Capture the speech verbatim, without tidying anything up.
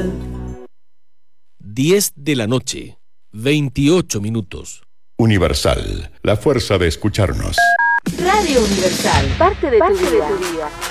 diez de la noche, veintiocho minutos. Universal, la fuerza de escucharnos. Radio Universal, parte de tu vida.